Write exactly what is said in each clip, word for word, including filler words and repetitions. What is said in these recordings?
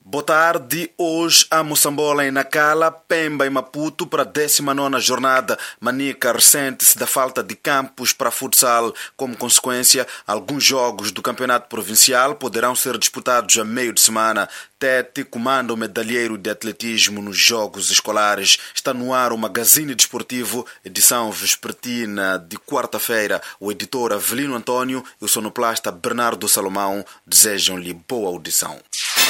Boa tarde. Hoje a Moçambola em Nacala, Pemba e Maputo para a décima nona jornada. Manica ressente-se da falta de campos para futsal. Como consequência, alguns jogos do campeonato provincial poderão ser disputados a meio de semana. Tete comanda o medalheiro de atletismo nos Jogos Escolares. Está no ar o Magazine Desportivo, edição vespertina de quarta-feira. O editor Avelino Antônio e o sonoplasta Bernardo Salomão desejam-lhe boa audição.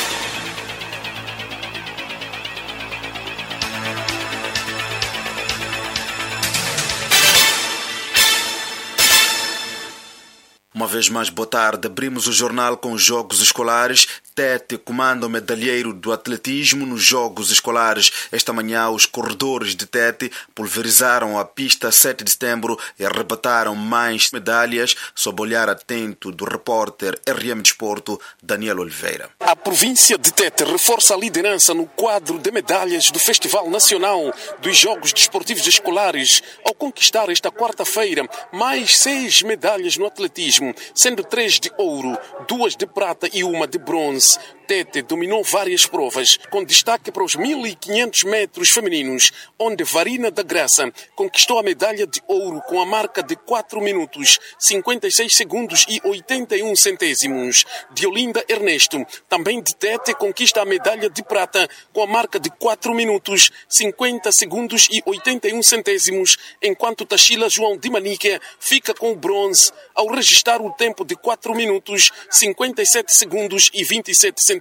Uma vez mais, boa tarde. Abrimos o jornal com os Jogos Escolares. Tete comanda o medalheiro do atletismo nos Jogos Escolares. Esta manhã, os corredores de Tete pulverizaram a pista sete de setembro e arrebataram mais medalhas, sob o olhar atento do repórter R M Desporto, Daniel Oliveira. A província de Tete reforça a liderança no quadro de medalhas do Festival Nacional dos Jogos Desportivos Escolares, ao conquistar esta quarta-feira mais seis medalhas no atletismo, sendo três de ouro, duas de prata e uma de bronze. Tete dominou várias provas, com destaque para os mil e quinhentos metros femininos, onde Varina da Graça conquistou a medalha de ouro com a marca de quatro minutos, cinquenta e seis segundos e oitenta e um centésimos. Diolinda Ernesto, também de Tete, conquista a medalha de prata com a marca de quatro minutos, cinquenta segundos e oitenta e um centésimos, enquanto Tachila João de Manique fica com o bronze ao registrar o tempo de quatro minutos, cinquenta e sete segundos e vinte e sete centésimos.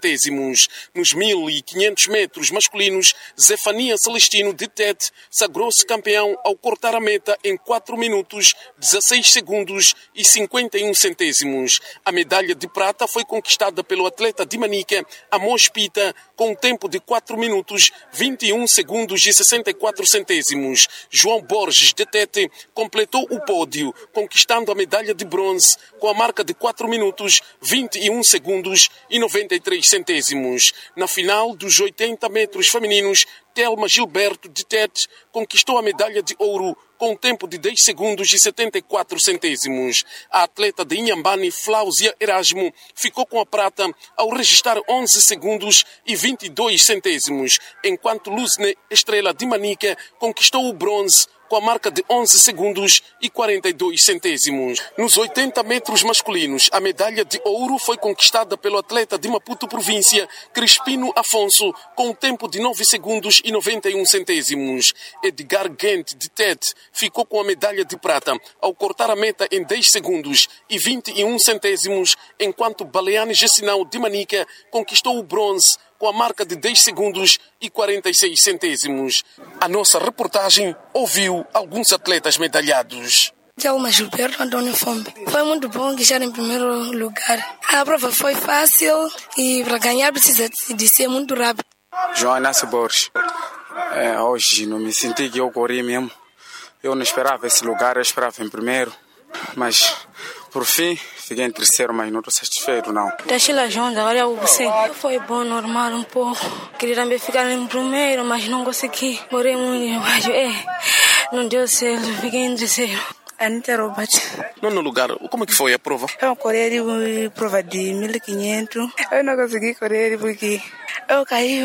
Nos mil e quinhentos metros masculinos, Zefania Celestino de Tete sagrou-se campeão ao cortar a meta em quatro minutos, dezesseis segundos e cinquenta e um centésimos. A medalha de prata foi conquistada pelo atleta de Manique, Amos Pita, com um tempo de quatro minutos, vinte e um segundos e sessenta e quatro centésimos. João Borges de Tete completou o pódio, conquistando a medalha de bronze com a marca de quatro minutos, vinte e um segundos e noventa e três centésimos. Na final dos oitenta metros femininos, Telma Gilberto de Tete conquistou a medalha de ouro com um tempo de dez segundos e setenta e quatro centésimos. A atleta de Inhambane, Fláusia Erasmo, ficou com a prata ao registrar onze segundos e vinte e dois centésimos, enquanto Luzne Estrela de Manique conquistou o bronze com a marca de onze segundos e quarenta e dois centésimos. Nos oitenta metros masculinos, a medalha de ouro foi conquistada pelo atleta de Maputo Província, Crispino Afonso, com um tempo de nove segundos e noventa e um centésimos. Edgar Gent de Tete ficou com a medalha de prata ao cortar a meta em dez segundos e vinte e um centésimos, enquanto Baleane Gessinão de Manique conquistou o bronze com a marca de dez segundos e quarenta e seis centésimos. A nossa reportagem ouviu alguns atletas medalhados. Telma Gilberto Antônio Fombe. Foi muito bom estar em primeiro lugar. A prova foi fácil e para ganhar precisa de ser muito rápido. João Inácio Borges. É, hoje não me senti que eu corri mesmo. Eu não esperava esse lugar, eu esperava em primeiro. Mas, por fim, fiquei em terceiro, mas não estou satisfeito, não. Tachila João, agora eu sei. Foi bom, normal, um pouco. Queria também ficar em primeiro, mas não consegui. Morei muito, mas é, não deu certo, fiquei em terceiro. Anitta Robert. Nono lugar, como é que foi a prova? Eu corri de prova de mil e quinhentos. Eu não consegui correr porque eu caí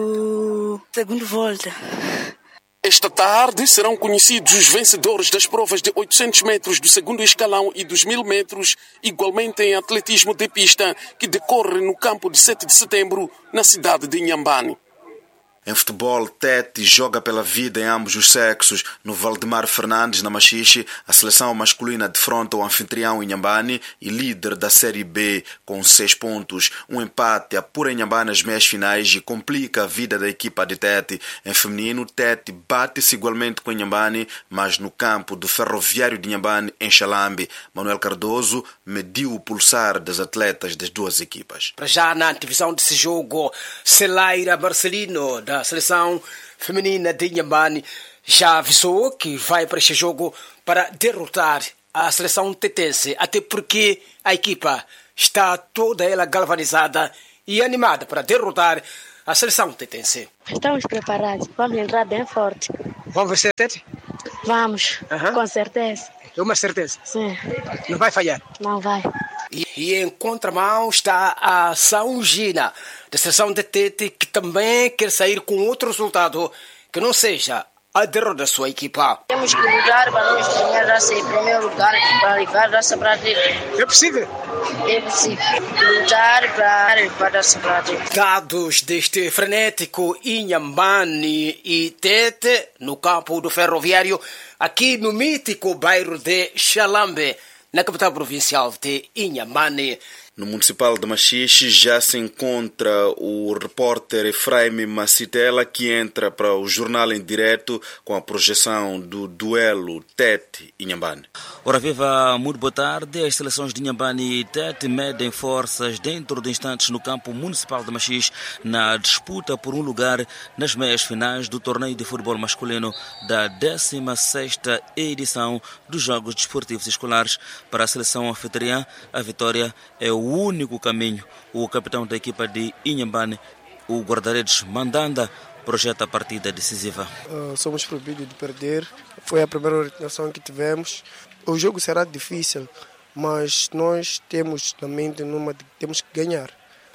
no segundo volta. Esta tarde serão conhecidos os vencedores das provas de oitocentos metros do segundo escalão e dos mil metros, igualmente em atletismo de pista, que decorre no campo de sete de setembro, na cidade de Inhambane. Em futebol, Tete joga pela vida em ambos os sexos. No Valdemar Fernandes, na Machixe, a seleção masculina defronta o anfitrião Inhambane e líder da Série B com seis pontos. Um empate apura Inhambane as meias finais e complica a vida da equipa de Tete. Em feminino, Tete bate-se igualmente com Inhambane, mas no campo do Ferroviário de Inhambane, em Xalambe. Manuel Cardoso mediu o pulsar das atletas das duas equipas. Para já na divisão desse jogo, Celaira Marcelino, da seleção feminina de Inhambane, já avisou que vai para este jogo para derrotar a seleção tetense, até porque a equipa está toda ela galvanizada e animada para derrotar a seleção tetense. Estamos preparados, vamos entrar bem forte. Vamos vencer Tete? Vamos, uhum. Com certeza. É uma certeza? Sim. Não vai falhar? Não vai. E, e em contramão está a São Gina, da seleção de Tete, que também quer sair com outro resultado que não seja a derrota da sua equipa. Temos que lutar para nós ganhar raça em primeiro lugar, para levar raça para dentro. É possível? É possível. Lutar para levar raça para dentro. Dados deste frenético Inhambane e Tete no campo do Ferroviário, aqui no mítico bairro de Xalambe, na capital provincial de Inhambane. No Municipal de Machixe já se encontra o repórter Efraim Macitela, que entra para o jornal em direto com a projeção do duelo Tete e Inhambane. Ora viva, muito boa tarde. As seleções de Inhambane e Tete medem forças dentro de instantes no campo municipal de Machixe na disputa por um lugar nas meias finais do torneio de futebol masculino da décima sexta edição dos Jogos Desportivos Escolares. Para a seleção anfitriã, a vitória é o o único caminho. O capitão da equipa de Inhambane, o guarda-redes Mandanda, projeta a partida decisiva. Uh, somos proibidos de perder. Foi a primeira orientação que tivemos. O jogo será difícil, mas nós temos na mente numa de, temos que ganhar.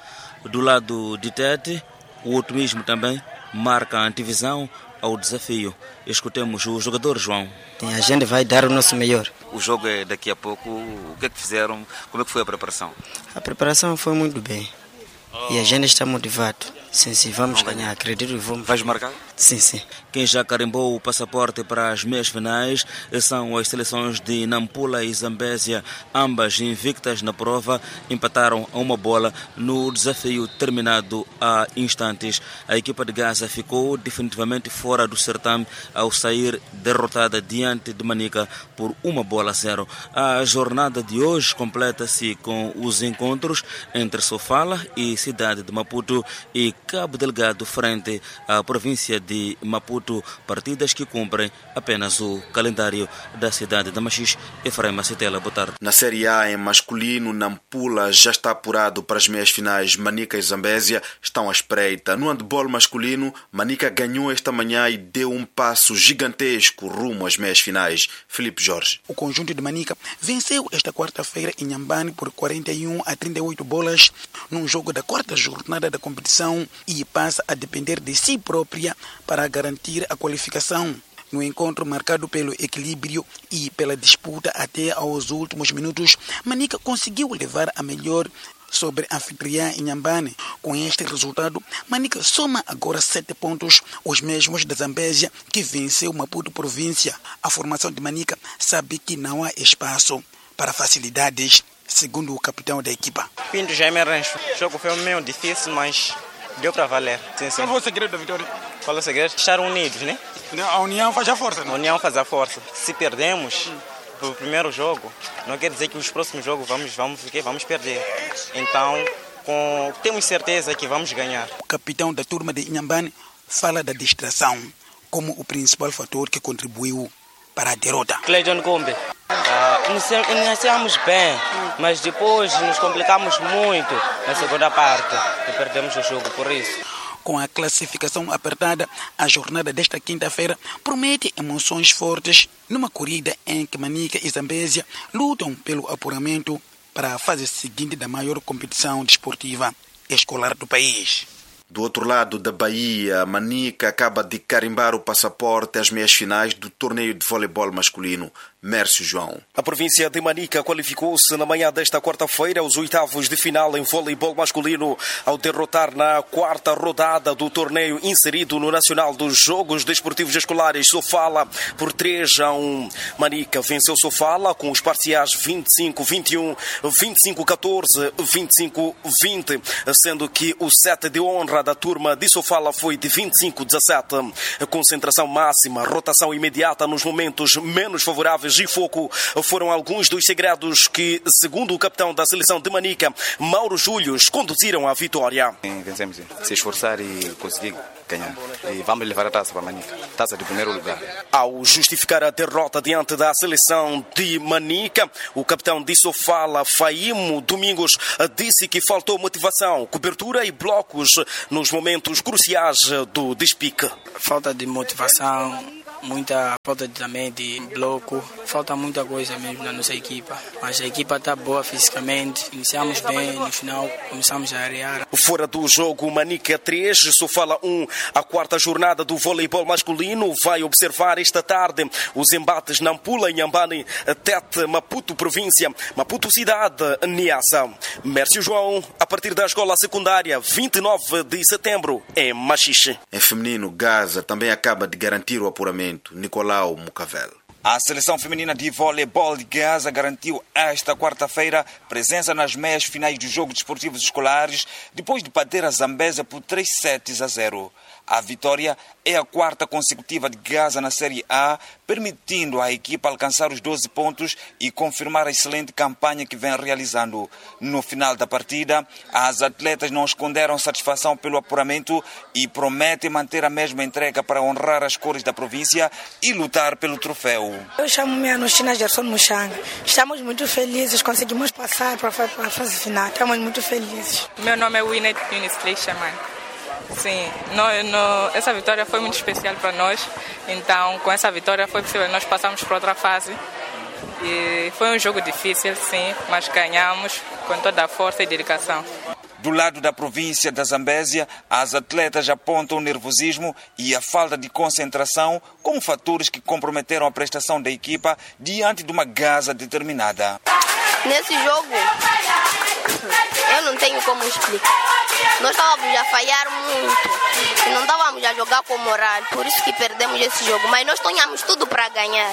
Do lado de Tete, o otimismo também marca a antivisão ao desafio. Escutemos o jogador João. A gente vai dar o nosso melhor. O jogo é daqui a pouco. O que é que fizeram? Como é que foi a preparação? A preparação foi muito bem. Oh. E a gente está motivado. Sim, sim, vamos ganhar. ganhar. Acredito que vamos. Vais marcar? Sim, sim. Quem já carimbou o passaporte para as meias finais são as seleções de Nampula e Zambésia, ambas invictas na prova, empataram a uma bola no desafio terminado há instantes. A equipa de Gaza ficou definitivamente fora do certame ao sair derrotada diante de Manica por uma bola a zero. A jornada de hoje completa-se com os encontros entre Sofala e Cidade de Maputo e Cabo Delgado frente à província de Maputo, partidas que cumprem apenas o calendário da cidade de Machixe. Efraim Macitela, boa tarde. Na Série A, em masculino, Nampula já está apurado para as meias finais. Manica e Zambésia estão à espreita. No handball masculino, Manica ganhou esta manhã e deu um passo gigantesco rumo às meias finais. Filipe Jorge. O conjunto de Manica venceu esta quarta-feira em Inhambane por quarenta e um a trinta e oito bolas num jogo da quarta jornada da competição e passa a depender de si própria para garantir a qualificação. No encontro marcado pelo equilíbrio e pela disputa até aos últimos minutos, Manica conseguiu levar a melhor sobre a anfitriã Inhambane. Com este resultado, Manica soma agora sete pontos, os mesmos da Zambésia, que venceu Maputo província. A formação de Manica sabe que não há espaço para facilidades, segundo o capitão da equipa. Pinto Jaime Rancho. O jogo foi meio difícil, mas deu para valer. Sim, sim. Qual foi o segredo da vitória? Qual é o segredo? Estar unidos, né? A união faz a força, né? A união faz a força. Se perdemos hum. o primeiro jogo, não quer dizer que os próximos jogos vamos, vamos, vamos perder. Então, com, temos certeza que vamos ganhar. O capitão da turma de Inhambane fala da distração como o principal fator que contribuiu para a derrota. Cleiton Combe. Uh, iniciamos bem, mas depois nos complicamos muito na segunda parte e perdemos o jogo por isso. Com a classificação apertada, a jornada desta quinta-feira promete emoções fortes numa corrida em que Manica e Zambésia lutam pelo apuramento para a fase seguinte da maior competição desportiva escolar do país. Do outro lado da Bahia, Manica acaba de carimbar o passaporte às meias finais do torneio de voleibol masculino. Mércio João. A província de Manica qualificou-se na manhã desta quarta-feira aos oitavos de final em voleibol masculino ao derrotar na quarta rodada do torneio inserido no Nacional dos Jogos Desportivos Escolares Sofala por três a um. Manica venceu Sofala com os parciais vinte e cinco a vinte e um, vinte e cinco a catorze, vinte e cinco a vinte, sendo que o set de honra da turma de Sofala foi de vinte e cinco a dezassete. Concentração máxima, rotação imediata nos momentos menos favoráveis e foco foram alguns dos segredos que, segundo o capitão da seleção de Manica, Mauro Júlios, conduziram à vitória. Vencemos, se esforçar e conseguir ganhar. E vamos levar a taça para Manica. Taça de primeiro lugar. Ao justificar a derrota diante da seleção de Manica, o capitão de Sofala, Faimo Domingos, disse que faltou motivação, cobertura e blocos nos momentos cruciais do despique. Falta de motivação muita falta também de bloco, falta muita coisa mesmo na nossa equipa. Mas a equipa está boa fisicamente, iniciamos bem, no final começamos a arear. Fora do jogo, Manica três, Sofala um, a quarta jornada do voleibol masculino vai observar esta tarde os embates Nampula e Inhambane, Tete, Maputo província, Maputo cidade, Niassa. Mércio João, a partir da escola secundária, vinte e nove de setembro, em Machixe. Em feminino, Gaza também acaba de garantir o apuramento. Nicolau Mucavel. A seleção feminina de voleibol de Gaza garantiu esta quarta-feira presença nas meias finais dos Jogos Desportivos Escolares depois de bater a Zambésia por três sets a zero. A vitória é a quarta consecutiva de Gaza na Série A, permitindo à equipa alcançar os doze pontos e confirmar a excelente campanha que vem realizando. No final da partida, as atletas não esconderam satisfação pelo apuramento e prometem manter a mesma entrega para honrar as cores da província e lutar pelo troféu. Eu chamo-me Anushina Gerson Muxanga. Estamos muito felizes, conseguimos passar para a fase final. Estamos muito felizes. Meu nome é Winnet Yunis Fleischmann. Sim, no, no, essa vitória foi muito especial para nós, então com essa vitória foi possível nós passarmos para outra fase. E foi um jogo difícil, sim, mas ganhamos com toda a força e dedicação. Do lado da província da Zambésia, as atletas apontam o nervosismo e a falta de concentração como fatores que comprometeram a prestação da equipa diante de uma Gaza determinada. Nesse jogo, eu não tenho como explicar. Nós estávamos a falhar muito e não estávamos a jogar com moral, por isso que perdemos esse jogo. Mas nós tínhamos tudo para ganhar,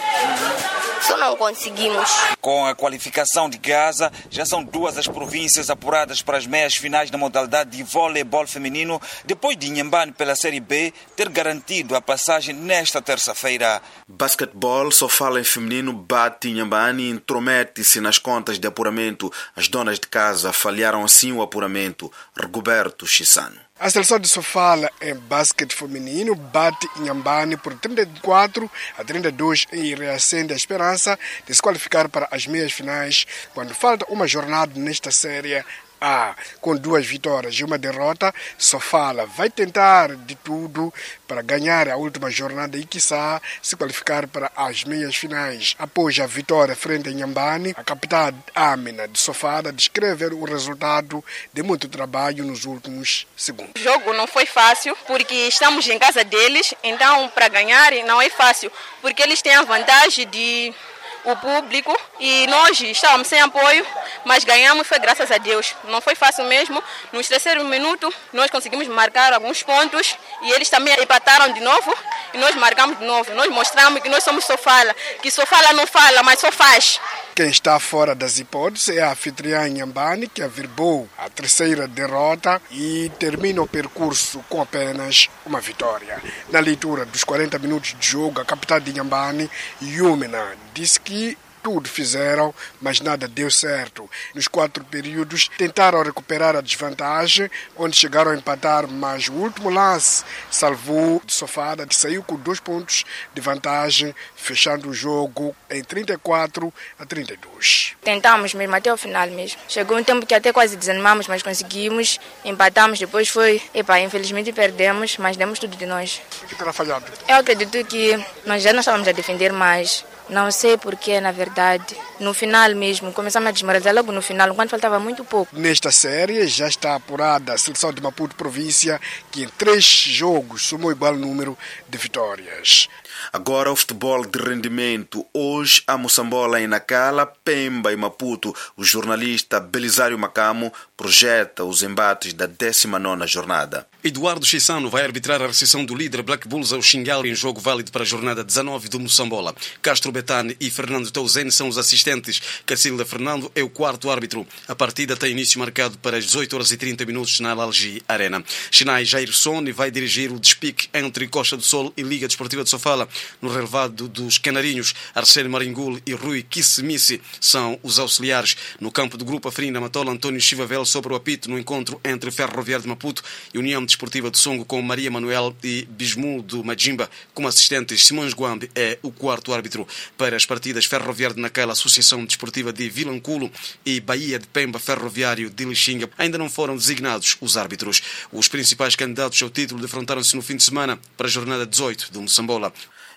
só não conseguimos. Com a qualificação de Gaza, já são duas as províncias apuradas para as meias finais da modalidade de voleibol feminino, depois de Inhambane pela Série B ter garantido a passagem nesta terça-feira. Basquetebol, Sofala em feminino, bate Inhambane e intromete-se nas contas de apuramento. As donas de casa falharam assim o apuramento. Rigoberto Chissano. A seleção de Sofala em basquete feminino bate Inhambane por trinta e quatro a trinta e dois e reacende a esperança de se qualificar para as meias finais quando falta uma jornada nesta série A. Com duas vitórias e uma derrota, Sofala vai tentar de tudo para ganhar a última jornada e, quiçá, se qualificar para as meias finais. Após a vitória frente a Inhambane, a capitã Amina de Sofala descreve o resultado de muito trabalho nos últimos segundos. O jogo não foi fácil porque estamos em casa deles, então para ganhar não é fácil, porque eles têm a vantagem de o público e nós estávamos sem apoio, mas ganhamos, foi graças a Deus. Não foi fácil mesmo. Nos terceiro minuto nós conseguimos marcar alguns pontos e eles também empataram de novo e nós marcamos de novo. Nós mostramos que nós somos Sofala, que Sofala não fala, mas só faz. Quem está fora das hipóteses é a anfitriã Inhambane, que averbou a terceira derrota e termina o percurso com apenas uma vitória. Na leitura dos quarenta minutos de jogo, a capitã de Inhambane, Yumina, disse que tudo fizeram, mas nada deu certo. Nos quatro períodos, tentaram recuperar a desvantagem, onde chegaram a empatar, mas o último lance salvou de Sofala, que saiu com dois pontos de vantagem, fechando o jogo em trinta e quatro a trinta e dois. Tentamos mesmo até o final mesmo. Chegou um tempo que até quase desanimamos, mas conseguimos, empatamos, depois foi, epa, infelizmente perdemos, mas demos tudo de nós. O que terá falhado? Eu acredito que nós já não estávamos a defender mais. Não sei porquê, na verdade. No final mesmo, começamos a desmoralizar logo no final, enquanto faltava muito pouco. Nesta série já está apurada a seleção de Maputo província, que em três jogos somou igual número de vitórias. Agora o futebol de rendimento. Hoje a Moçambola em Nacala, Pemba e Maputo. O jornalista Belisário Macamo projeta os embates da décima nona jornada. Eduardo Chissano vai arbitrar a recepção do líder Black Bulls ao Xingal em jogo válido para a jornada dezanove do Moçambola. Castro Betane e Fernando Teuzene são os assistentes. Cacilda Fernando é o quarto árbitro. A partida tem início marcado para as dezoito horas e trinta minutos na Alalgi Arena. Chinai Jair Sone vai dirigir o despique entre Costa do Sol e Liga Desportiva de Sofala. No relevado dos Canarinhos, Arsénio Maringul e Rui Kissemisi são os auxiliares. No campo do Grupo Afrinda Matola, António Chivavel sobre o apito no encontro entre Ferroviário de Maputo e União Desportiva de Songo, com Maria Manuel e Bismu do Majimba como assistentes. Simões Guambe é o quarto árbitro. Para as partidas Ferroviário de Nacala, Associação Desportiva de Vilanculo e Bahia de Pemba, Ferroviário de Lixinga, ainda não foram designados os árbitros. Os principais candidatos ao título defrontaram-se no fim de semana para a jornada dezoito do Moçambola.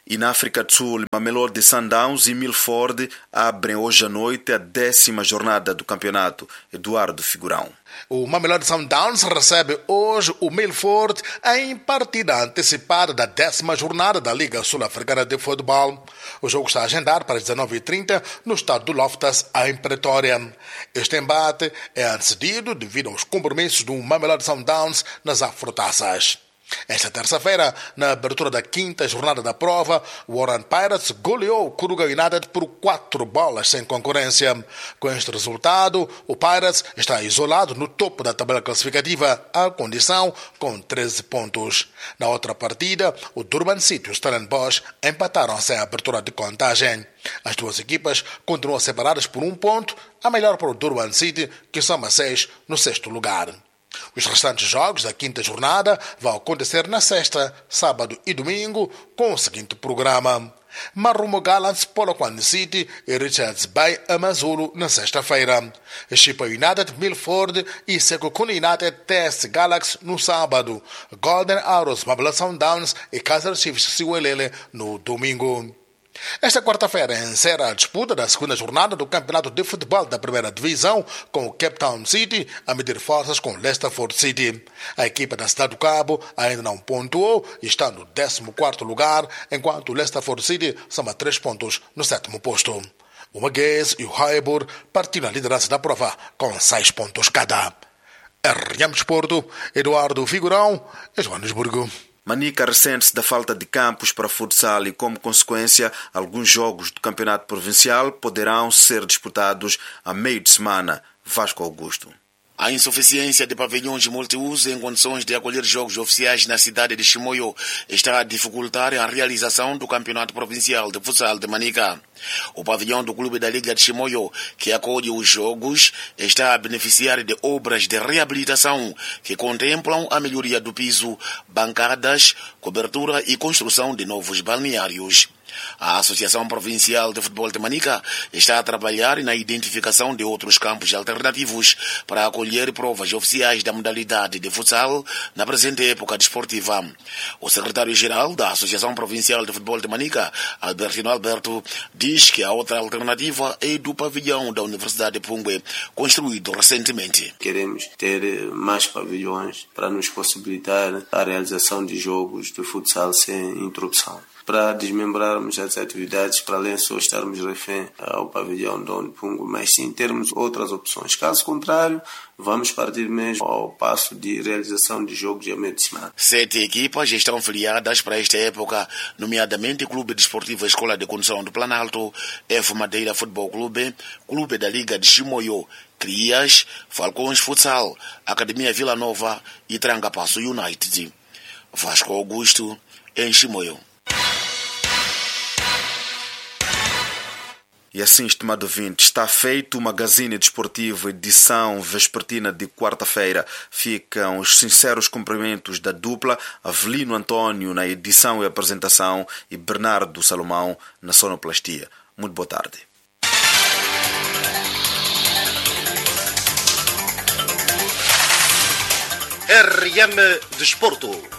E na África do Sul, Mamelodi Sundowns e Milford abrem hoje à noite a décima jornada do campeonato. Eduardo Figurão. O Mamelodi Sundowns recebe hoje o Milford em partida antecipada da décima jornada da Liga Sul-Africana de Futebol. O jogo está agendado para as dezenove e trinta no estado do Loftus, em Pretória. Este embate é antecedido devido aos compromissos do Mamelodi Sundowns nas afrotaças. Esta terça-feira, na abertura da quinta jornada da prova, o Orlando Pirates goleou o Kruger United por quatro bolas sem concorrência. Com este resultado, o Pirates está isolado no topo da tabela classificativa, à condição com treze pontos. Na outra partida, o Durban City e o Stellenbosch empataram sem a abertura de contagem. As duas equipas continuam separadas por um ponto, a melhor para o Durban City, que soma seis no sexto lugar. Os restantes jogos da quinta jornada vão acontecer na sexta, sábado e domingo, com o seguinte programa. Marumo Gallants, Polokwane City e Richards Bay Amazulu na sexta-feira. Chippa United, Milford e Sekhukhune United T S Galaxy no sábado. Golden Arrows, Mamelodi Sundowns e Kaizer Chiefs Siwelele no domingo. Esta quarta-feira encerra a disputa da segunda jornada do Campeonato de Futebol da Primeira Divisão, com o Cape Town City a medir forças com Leicester City. A equipa da Cidade do Cabo ainda não pontuou e está no décimo quarto lugar, enquanto o Leicester City soma três pontos no sétimo posto. O Maguês e o Highbury partilham a liderança da prova com seis pontos cada. R M Desporto, Eduardo Figurão, Joanesburgo. Manica ressente-se da falta de campos para futsal e, como consequência, alguns jogos do campeonato provincial poderão ser disputados a meio de semana. Vasco Augusto. A insuficiência de pavilhões multiuso em condições de acolher jogos oficiais na cidade de Chimoio está a dificultar a realização do Campeonato Provincial de Futsal de Manica. O pavilhão do Clube da Liga de Chimoio, que acolhe os jogos, está a beneficiar de obras de reabilitação que contemplam a melhoria do piso, bancadas, cobertura e construção de novos balneários. A Associação Provincial de Futebol de Manica está a trabalhar na identificação de outros campos alternativos para acolher provas oficiais da modalidade de futsal na presente época desportiva. O secretário-geral da Associação Provincial de Futebol de Manica, Albertino Alberto, diz que a outra alternativa é do pavilhão da Universidade de Pungwe, construído recentemente. Queremos ter mais pavilhões para nos possibilitar a realização de jogos de futsal sem interrupção, para desmembrarmos as atividades, para além de só estarmos refém ao pavilhão de Onipungo, mas sim termos outras opções. Caso contrário, vamos partir mesmo ao passo de realização de jogos de meio de semana. Sete equipas estão filiadas para esta época, nomeadamente Clube Desportivo Escola de Condução do Planalto, F Madeira Futebol Clube, Clube da Liga de Chimoio, Crias, Falcões Futsal, Academia Vila Nova e Trancapasso United. Vasco Augusto, em Chimoio. E assim, estimado ouvinte, está feito o Magazine Desportivo, edição vespertina de quarta-feira. Ficam os sinceros cumprimentos da dupla Avelino António na edição e apresentação e Bernardo Salomão na sonoplastia. Muito boa tarde. R M Desporto.